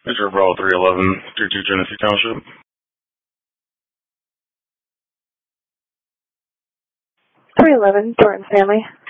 Mr. Bravo 311, 32 Genesee Township. 311, Jordan Stanley.